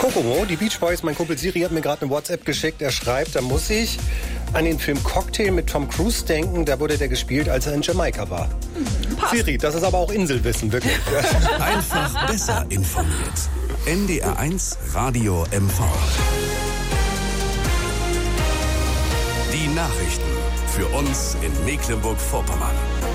Kokomo, die Beach Boys, mein Kumpel Siri hat mir gerade eine WhatsApp geschickt. Er schreibt, da muss ich an den Film Cocktail mit Tom Cruise denken. Da wurde der gespielt, als er in Jamaika war. Passt. Siri, das ist aber auch Inselwissen, wirklich. Einfach besser informiert. NDR1 Radio MV. Die Nachrichten für uns in Mecklenburg-Vorpommern.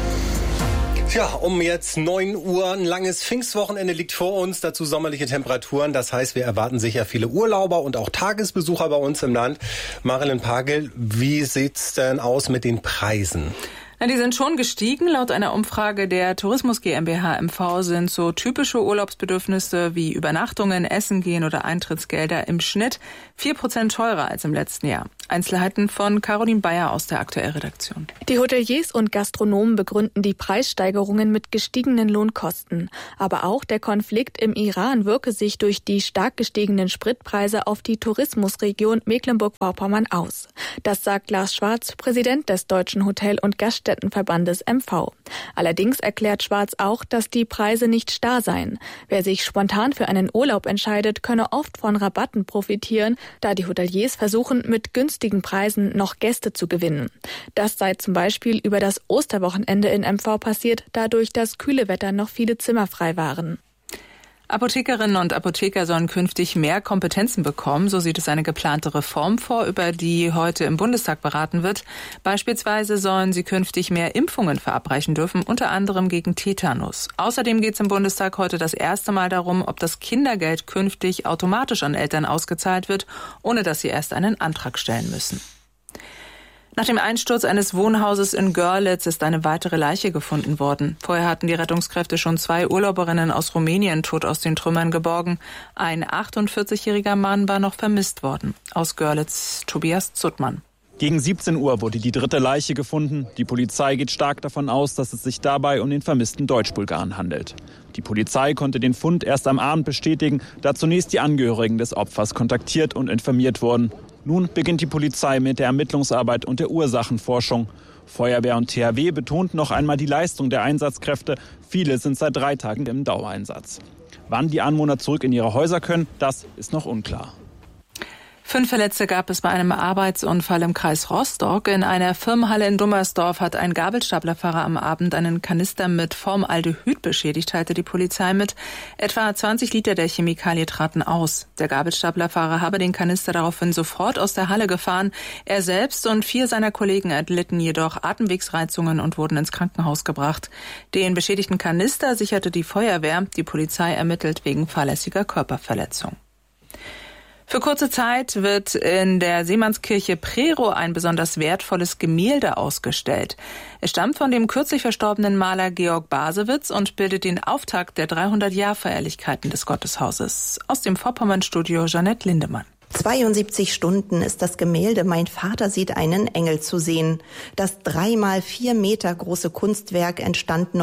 Tja, um jetzt 9 Uhr, ein langes Pfingstwochenende liegt vor uns, dazu sommerliche Temperaturen. Das heißt, wir erwarten sicher viele Urlauber und auch Tagesbesucher bei uns im Land. Marilyn Pagel, wie sieht's denn aus mit den Preisen? Die sind schon gestiegen. Laut einer Umfrage der Tourismus GmbH MV sind so typische Urlaubsbedürfnisse wie Übernachtungen, Essen gehen oder Eintrittsgelder im Schnitt 4% teurer als im letzten Jahr. Einzelheiten von Caroline Bayer aus der Aktuellredaktion. Die Hoteliers und Gastronomen begründen die Preissteigerungen mit gestiegenen Lohnkosten. Aber auch der Konflikt im Iran wirke sich durch die stark gestiegenen Spritpreise auf die Tourismusregion Mecklenburg-Vorpommern aus. Das sagt Lars Schwarz, Präsident des Deutschen Hotel- und Gaststättenverbandes MV. Allerdings erklärt Schwarz auch, dass die Preise nicht starr seien. Wer sich spontan für einen Urlaub entscheidet, könne oft von Rabatten profitieren, da die Hoteliers versuchen, mit günstigen Preisen noch Gäste zu gewinnen. Das sei zum Beispiel über das Osterwochenende in MV passiert, da durch das kühle Wetter noch viele Zimmer frei waren. Apothekerinnen und Apotheker sollen künftig mehr Kompetenzen bekommen. So sieht es eine geplante Reform vor, über die heute im Bundestag beraten wird. Beispielsweise sollen sie künftig mehr Impfungen verabreichen dürfen, unter anderem gegen Tetanus. Außerdem geht es im Bundestag heute das erste Mal darum, ob das Kindergeld künftig automatisch an Eltern ausgezahlt wird, ohne dass sie erst einen Antrag stellen müssen. Nach dem Einsturz eines Wohnhauses in Görlitz ist eine weitere Leiche gefunden worden. Vorher hatten die Rettungskräfte schon 2 Urlauberinnen aus Rumänien tot aus den Trümmern geborgen. Ein 48-jähriger Mann war noch vermisst worden. Aus Görlitz, Tobias Zuttmann. Gegen 17 Uhr wurde die 3. Leiche gefunden. Die Polizei geht stark davon aus, dass es sich dabei um den vermissten Deutsch-Bulgaren handelt. Die Polizei konnte den Fund erst am Abend bestätigen, da zunächst die Angehörigen des Opfers kontaktiert und informiert wurden. Nun beginnt die Polizei mit der Ermittlungsarbeit und der Ursachenforschung. Feuerwehr und THW betonten noch einmal die Leistung der Einsatzkräfte. Viele sind seit 3 Tagen im Dauereinsatz. Wann die Anwohner zurück in ihre Häuser können, das ist noch unklar. 5 Verletzte gab es bei einem Arbeitsunfall im Kreis Rostock. In einer Firmenhalle in Dummersdorf hat ein Gabelstaplerfahrer am Abend einen Kanister mit Formaldehyd beschädigt, teilte die Polizei mit. Etwa 20 Liter der Chemikalie traten aus. Der Gabelstaplerfahrer habe den Kanister daraufhin sofort aus der Halle gefahren. Er selbst und 4 seiner Kollegen erlitten jedoch Atemwegsreizungen und wurden ins Krankenhaus gebracht. Den beschädigten Kanister sicherte die Feuerwehr. Die Polizei ermittelt wegen fahrlässiger Körperverletzung. Für kurze Zeit wird in der Seemannskirche Prerow ein besonders wertvolles Gemälde ausgestellt. Es stammt von dem kürzlich verstorbenen Maler Georg Basewitz und bildet den Auftakt der 300-Jahr-Feierlichkeiten des Gotteshauses. Aus dem Vorpommern-Studio Jeanette Lindemann. 72 Stunden ist das Gemälde Mein Vater sieht einen Engel zu sehen. Das 3x4 Meter große Kunstwerk entstand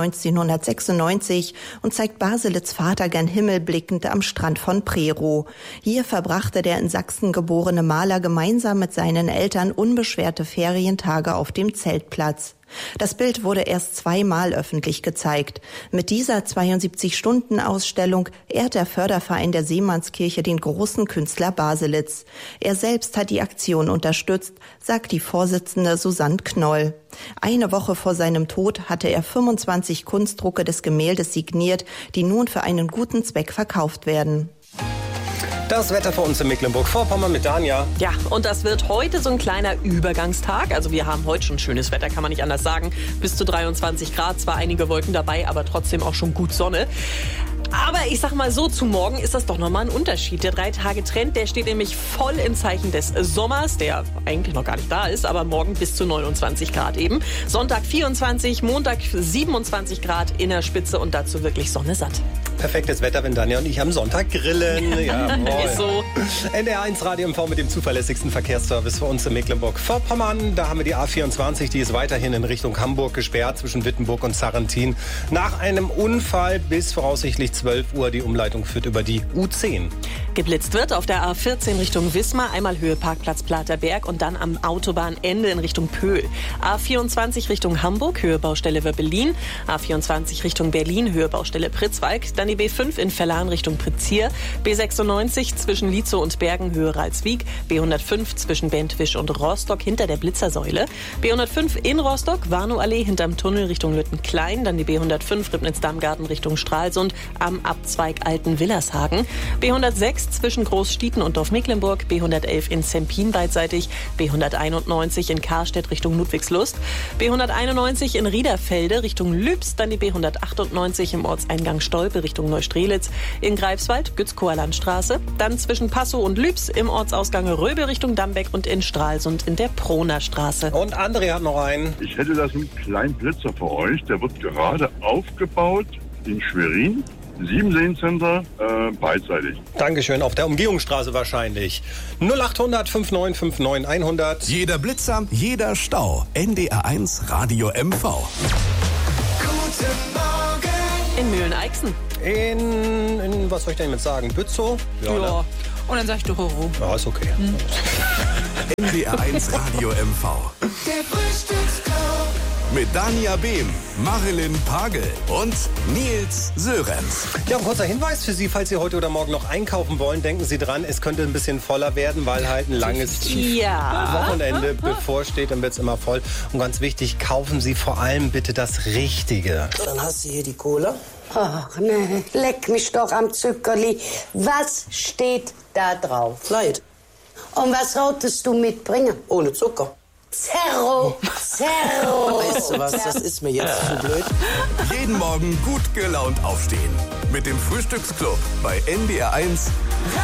1996 und zeigt Baselitz Vater gen Himmel blickend am Strand von Prerow. Hier verbrachte der in Sachsen geborene Maler gemeinsam mit seinen Eltern unbeschwerte Ferientage auf dem Zeltplatz. Das Bild wurde erst 2-mal öffentlich gezeigt. Mit dieser 72-Stunden-Ausstellung ehrt der Förderverein der Seemannskirche den großen Künstler Baselitz. Er selbst hat die Aktion unterstützt, sagt die Vorsitzende Susanne Knoll. Eine Woche vor seinem Tod hatte er 25 Kunstdrucke des Gemäldes signiert, die nun für einen guten Zweck verkauft werden. Das Wetter für uns in Mecklenburg-Vorpommern mit Danja. Ja, und das wird heute so ein kleiner Übergangstag. Also wir haben heute schon schönes Wetter, kann man nicht anders sagen. Bis zu 23 Grad, zwar einige Wolken dabei, aber trotzdem auch schon gut Sonne. Aber ich sag mal so, zu morgen ist das doch nochmal ein Unterschied. Der 3-Tage-Trend, der steht nämlich voll im Zeichen des Sommers, der eigentlich noch gar nicht da ist, aber morgen bis zu 29 Grad eben. Sonntag 24, Montag 27 Grad in der Spitze und dazu wirklich Sonne satt. Perfektes Wetter, wenn Danja und ich am Sonntag grillen. Jawohl. Ist so. NDR1 Radio MV mit dem zuverlässigsten Verkehrsservice für uns in Mecklenburg-Vorpommern. Da haben wir die A24, die ist weiterhin in Richtung Hamburg gesperrt zwischen Wittenburg und Sarrentin. Nach einem Unfall bis voraussichtlich 12 Uhr. Die Umleitung führt über die U10. Geblitzt wird auf der A14 Richtung Wismar, einmal Höhe Parkplatz Platerberg und dann am Autobahnende in Richtung Pöhl. A24 Richtung Hamburg, Höhe Baustelle Wöppelin. A24 Richtung Berlin, Höhe Baustelle Pritzwalk. Dann die B5 in Verlan Richtung Prizier, B96 zwischen Lietzow und Bergen höher als Wieg, B105 zwischen Bentwisch und Rostock hinter der Blitzersäule, B105 in Rostock, Warnow-Allee hinterm Tunnel Richtung Lüttenklein, dann die B105 Ribnitz-Dammgarten Richtung Stralsund am Abzweig Alten-Willershagen, B106 zwischen Großstieten und Dorf-Mecklenburg, B111 in Zempin beidseitig, B191 in Karstedt Richtung Ludwigslust, B191 in Riederfelde Richtung Lübs, dann die B198 im Ortseingang Stolpe Richtung Neustrelitz, in Greifswald Gützkower Landstraße, dann zwischen Passow und Lübs im Ortsausgang Röbe Richtung Dambeck und in Stralsund in der Proner Straße. Und André hat noch einen. Ich hätte das einen kleinen Blitzer für euch. Der wird gerade aufgebaut in Schwerin. 7 Seencenter, beidseitig. Dankeschön, auf der Umgehungsstraße wahrscheinlich. 0800 5959 100. Jeder Blitzer, jeder Stau. NDR1 Radio MV. Guten Morgen. In Mühlen-Eichsen. In was soll ich denn jetzt sagen? Bützow? Ja. Ne? Und dann sag ich doch Roro. Ja, ist okay. NDR1 Radio MV. Der Frühstücksclub. Mit Dania Behm, Marilyn Pagel und Nils Sörenz. Ja, ein kurzer Hinweis für Sie, falls Sie heute oder morgen noch einkaufen wollen, denken Sie dran, es könnte ein bisschen voller werden, weil halt ein langes Wochenende bevorsteht, dann wird es immer voll. Und ganz wichtig, kaufen Sie vor allem bitte das Richtige. Dann hast du hier die Cola. Ach, ne, leck mich doch am Zuckerli. Was steht da drauf? Light. Und was solltest du mitbringen? Ohne Zucker. Zerro. Weißt du was, das ist mir jetzt zu blöd. Jeden Morgen gut gelaunt aufstehen. Mit dem Frühstücksclub bei NDR1